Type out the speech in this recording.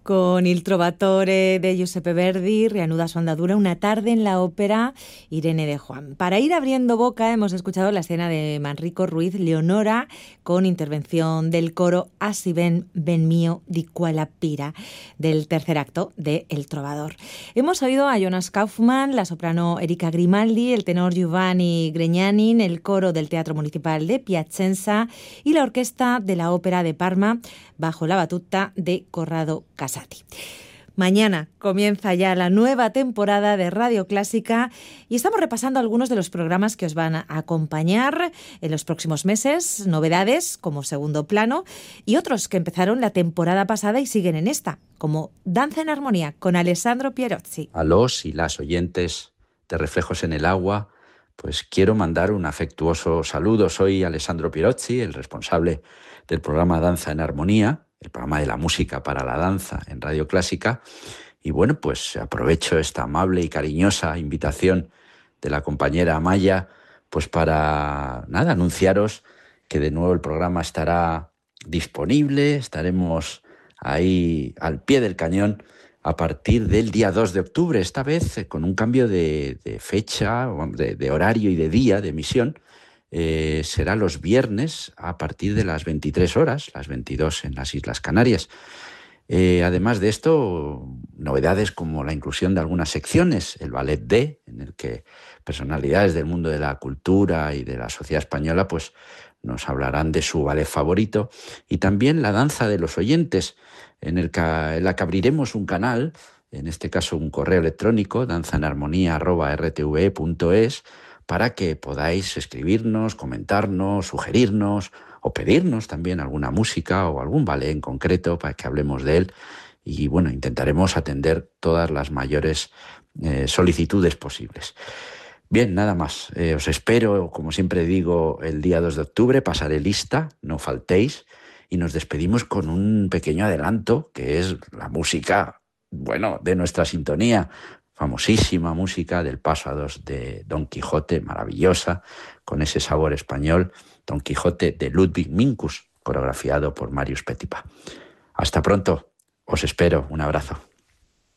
Con Il Trovatore de Giuseppe Verdi reanuda su andadura Una tarde en la ópera Irene de Juan. Para ir abriendo boca hemos escuchado la escena de Manrico Ruiz Leonora con intervención del coro Así ven, ben mío di quella pira del tercer acto de El Trovador. Hemos oído a Jonas Kaufmann, la soprano Erika Grimaldi, el tenor Giovanni Gregnanin, el coro del Teatro Municipal de Piacenza y la orquesta de la Ópera de Parma bajo la batuta de Corrado Casati. Mañana comienza ya la nueva temporada de Radio Clásica y estamos repasando algunos de los programas que os van a acompañar en los próximos meses, novedades como Segundo Plano y otros que empezaron la temporada pasada y siguen en esta, como Danza en Armonía con Alessandro Pierozzi. A los y las oyentes de Reflejos en el Agua, pues quiero mandar un afectuoso saludo. Soy Alessandro Pierozzi, el responsable del programa Danza en Armonía, el programa de la música para la danza en Radio Clásica. Y bueno, pues aprovecho esta amable y cariñosa invitación de la compañera Amaya, pues para anunciaros que de nuevo el programa estará disponible, estaremos ahí al pie del cañón a partir del día 2 de octubre, esta vez con un cambio de fecha, de horario y de día de emisión. Será los viernes a partir de las 23 horas, las 22 en las Islas Canarias. Además de esto, novedades como la inclusión de algunas secciones, el Ballet D, en el que personalidades del mundo de la cultura y de la sociedad española pues, nos hablarán de su ballet favorito, y también la Danza de los Oyentes, en la que abriremos un canal, en este caso un correo electrónico, danzaenarmonía@rtve.es, para que podáis escribirnos, comentarnos, sugerirnos o pedirnos también alguna música o algún ballet en concreto para que hablemos de él. Y bueno, intentaremos atender todas las mayores solicitudes posibles. Bien, nada más. Os espero, como siempre digo, el día 2 de octubre. Pasaré lista, no faltéis. Y nos despedimos con un pequeño adelanto, que es la música, bueno, de nuestra sintonía. Famosísima música del Paso a Dos de Don Quijote, maravillosa, con ese sabor español. Don Quijote de Ludwig Minkus, coreografiado por Marius Petipa. Hasta pronto, os espero, un abrazo.